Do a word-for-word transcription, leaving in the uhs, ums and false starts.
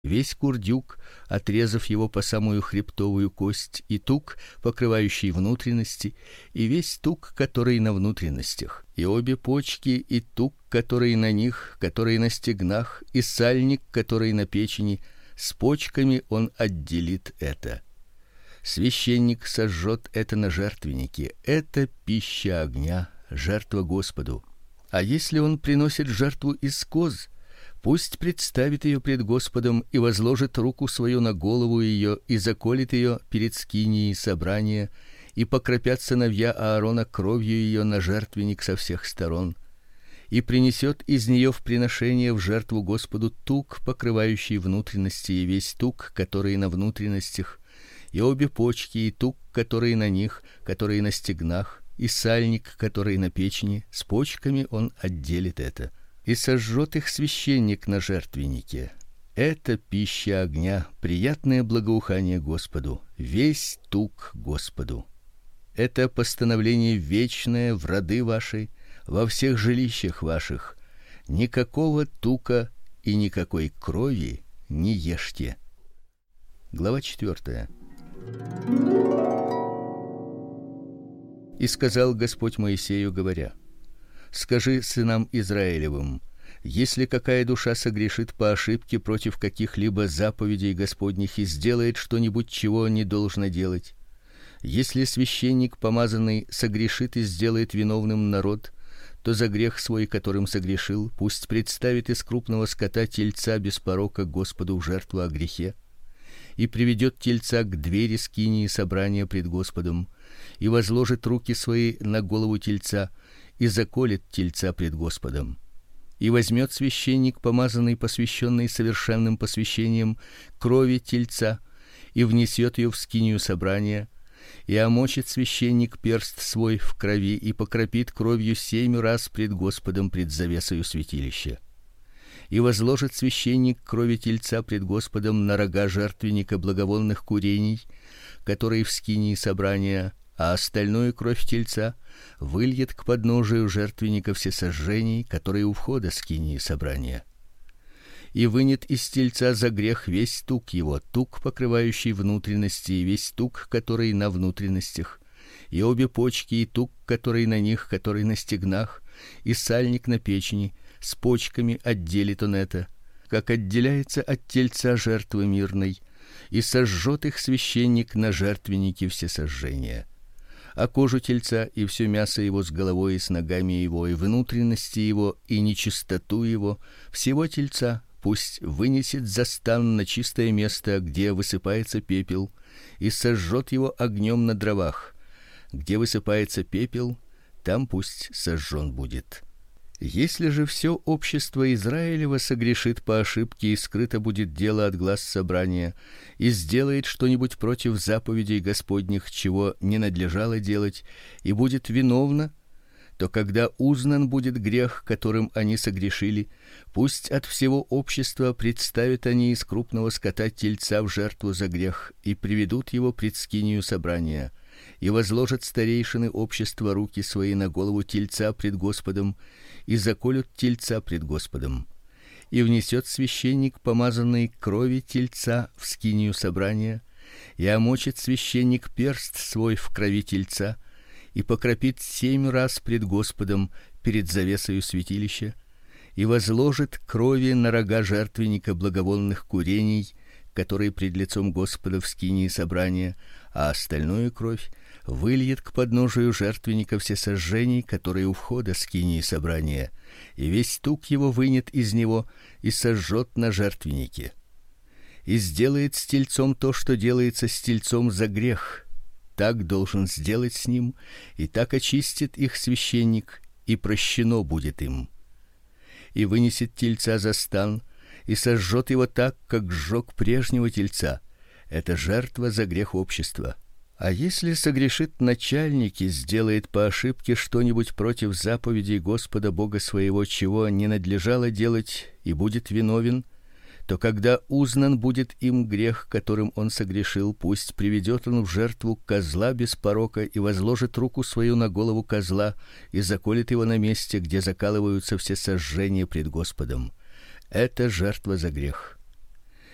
весь курдюк, отрезав его по самую хребтовую кость, и тук, покрывающий внутренности, и весь тук, который на внутренностях, и обе почки, и тук, который на них, который на стегнах, и сальник, который на печени, с почками он отделит это. Священник сожжет это на жертвеннике. Это пища огня, жертва Господу. А если он приносит жертву из коз, пусть представит ее пред Господом и возложит руку свою на голову ее и заколет ее перед скинией собрания, и покропят сыновья Аарона кровью ее на жертвенник со всех сторон, и принесет из нее в приношение в жертву Господу тук, покрывающий внутренности, и весь тук, который на внутренностях, и обе почки, и тук, который на них, который на стегнах, и сальник, который на печени, с почками он отделит это. И сожжет их священник на жертвеннике. Это пища огня, приятное благоухание Господу, весь тук Господу. Это постановление вечное в роды ваши, во всех жилищах ваших. Никакого тука и никакой крови не ешьте. Глава четвёртая. И сказал Господь Моисею, говоря: скажи сынам Израилевым: если какая душа согрешит по ошибке против каких-либо заповедей Господних и сделает что-нибудь, чего не должно делать, если священник помазанный согрешит и сделает виновным народ, то за грех свой, которым согрешил, пусть представит из крупного скота тельца без порока Господу в жертву о грехе, и приведет тельца к двери скинии собрания пред Господом, и возложит руки свои на голову тельца, и заколет тельца пред Господом. И возьмет священник, помазанный, посвященный совершенным посвящением, крови тельца, и внесет ее в скинию собрания, и омочит священник перст свой в крови и покропит кровью семь раз пред Господом пред завесою святилища. И возложит священник крови тельца пред Господом на рога жертвенника благовонных курений, которые в скинии собрания, а остальную кровь тельца выльет к подножию жертвенника всесожжений, который у входа скинии собрания. И вынет из тельца за грех весь тук его, тук, покрывающий внутренности, и весь тук, который на внутренностях, и обе почки, и тук, который на них, который на стегнах, и сальник на печени, с почками отделит он это, как отделяется от тельца жертвы мирной, и сожжет их священник на жертвеннике всесожжения. А кожу тельца и все мясо его с головой и с ногами его, и внутренности его, и нечистоту его, всего тельца пусть вынесет за стан на чистое место, где высыпается пепел, и сожжет его огнем на дровах. Где высыпается пепел, там пусть сожжен будет. Если же все общество Израилева согрешит по ошибке и скрыто будет дело от глаз собрания, и сделает что-нибудь против заповедей Господних, чего не надлежало делать, и будет виновно, то когда узнан будет грех, которым они согрешили, пусть от всего общества представят они из крупного скота тельца в жертву за грех и приведут его пред скинию собрания, и возложат старейшины общества руки свои на голову тельца пред Господом, и заколют тельца пред Господом. И внесет священник помазанной крови тельца в скинию собрания, и омочит священник перст свой в крови тельца, и покропит семь раз пред Господом перед завесою святилища, и возложит крови на рога жертвенника благовонных курений, который пред лицом Господа в скинии собрания, а остальную кровь выльет к подножию жертвенника всесожжений, который у входа скинии собрания, и весь тук его вынет из него и сожжет на жертвеннике. И сделает с тельцом то, что делается с тельцом за грех. Так должен сделать с ним, и так очистит их священник, и прощено будет им. И вынесет тельца за стан, и сожжет его так, как сжег прежнего тельца. Это жертва за грех общества. А если согрешит начальник и сделает по ошибке что-нибудь против заповедей Господа Бога своего, чего не надлежало делать, и будет виновен, то когда узнан будет им грех, которым он согрешил, пусть приведет он в жертву козла без порока и возложит руку свою на голову козла и заколет его на месте, где закалываются все сожжения пред Господом. Это жертва за грех.